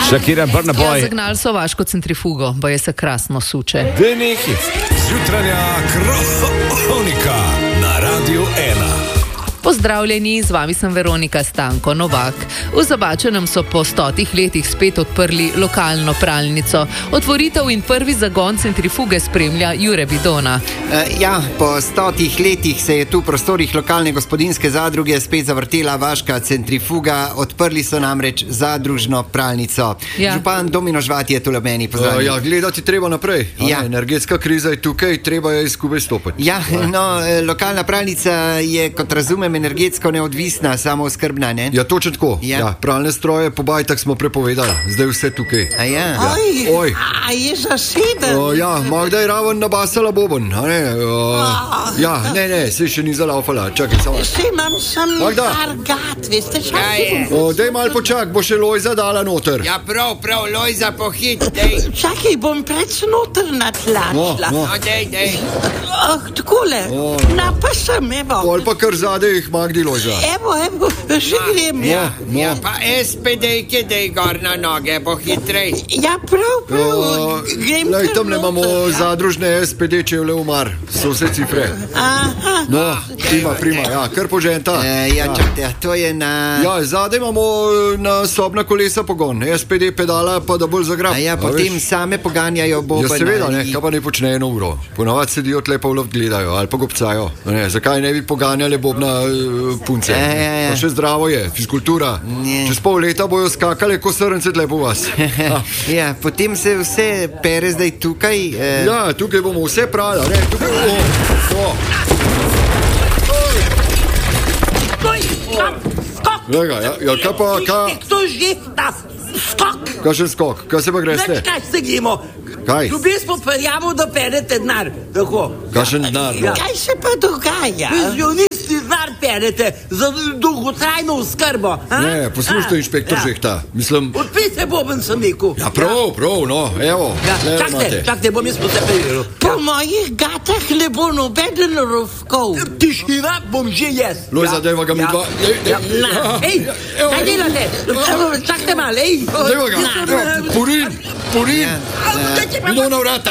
Shakira, Burna Boy. Ja, zagnali so vaško centrifugo, boje se krasno suče. Deneki. Jutranja kronika na Radiu 1. Pozdravljeni, z vami sem Veronika Stanko Novak. V Zabačenem so po 100 letih spet odprli lokalno pralnico. Otvoritev in prvi zagon centrifuge spremlja Jure Bidona. Po 100 letih se je tu v prostorih lokalne gospodinjske zadruge spet zavrtela vaška centrifuga. Odprli so namreč zadružno pralnico. Ja. Župan Domino Žvat je tule meni, pozdravljen. Gledati treba naprej. Ja. Energetska kriza je tukaj, treba je skupaj stopiti. Lokalna pralnica je, kot razumem, energetsko neodvisna, samooskrbna, ne? Ja, točno tako. Ja. Pralne stroje po bajtah smo prepovedali, zdaj vse tukaj. Oj. A je zaseden? Magda je raven nabasala boben. Ne, se še ni zalaufala. Čakaj, samo. Še imam samo Magda. argat, veste, čakaj. Daj mal počak, bo še Lojza dala noter. Ja, prav, Lojza, pohit, dej. Čakaj, bom preč noter natlačila. Dej. Takole, pa sem, evo. Pol pa kar zadej jih Magdi Lojza. Evo, še grem. Pa SPD-ke dej gor na noge, bo hitrej. Ja, prav. Grem Lej, kar tam ne imamo noter. zadružne SPD, če vle umar. So vse cifre. Aha. Prima, kar poženta. Čakajte, to je na... Zadaj imamo na sobna kolesa pogon, SPD pedala pa da bolj zagrab. Potem same poganjajo boben. Seveda, kaj pa ne počne eno uro. Ponavadi sedijo tle pa v luft gledajo ali pa gobcajo. Zakaj ne bi poganjali bobna punce? Pa še zdravo je, fizkultura. Čez pol leta bojo skakale ko srnce tle po vas. Potem se vse pere zdaj tukaj. Tukaj bomo vse prala. Tukaj bomo. Kaj pa, Kdo že nas? Skok. Kakšen skok? Kaj se pa greste? Kaj se gremo? Kaj? Ljubez smo prijavili, da perete denar. Tako. Kakšen denar? Kaj se pa dogaja? Penzionisti denar perete za dolgotrajno oskrbo. Ne, poslušajte, inšpektor Žehta. Mislim... Odpite boben sem rekel. Prav, evo. Čakajte, bom jaz potepeljil. Po mojih gatah ne bo nobeden rovkov. Tišina bom že jaz. Lojza, dajva ga mi dva. Kaj delate? Čakajte malo, Dajva ga. Purin. Ido na vrata.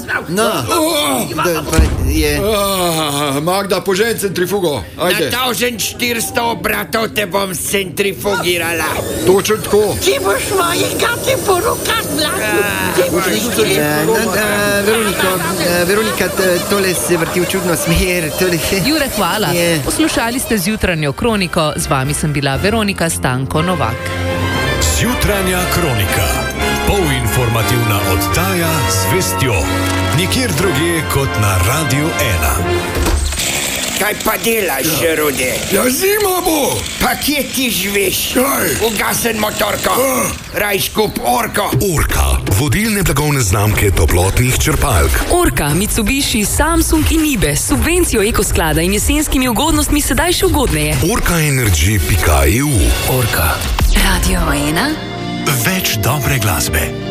Magda, požen centrifugo. Ajde. Na 1400 obratov te bom centrifugirala. Točno tako. Ti boš moje gate po rokah Veronika, tole se vrti v čudno smer. Jure, hvala. Poslušali ste Zjutranjo kroniko, z vami sem bila Veronika Stanko Novak. Jutranja kronika. Polinformativna oddaja z vestjo. Nikjer drugje kot na Radiu 1. Kaj pa delaš, Rode? Zima bo. Pa kje ti živiš? Ugasen motorko. Rajš kup Orko. Orka, vodilne blagovne znamke toplotnih črpalk. Orka, Mitsubishi, Samsung in Ibe s subvencijo ekosklada in jesenskimi ugodnostmi sedaj še ugodneje. Orkaenergy.eu. Orka. Radio 1. Več dobre glasbe.